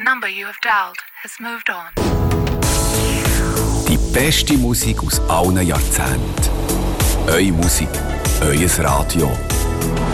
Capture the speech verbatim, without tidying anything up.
number you have dialed has moved on. Die beste Musik aus allen Jahrzehnten. Eure Musik, euer Radio.